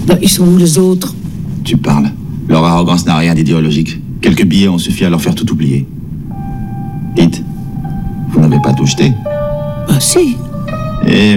Bah, ils sont où les autres? Tu parles. Leur arrogance n'a rien d'idéologique. Quelques billets ont suffi à leur faire tout oublier. Dites, vous n'avez pas tout jeté? Bah si. Eh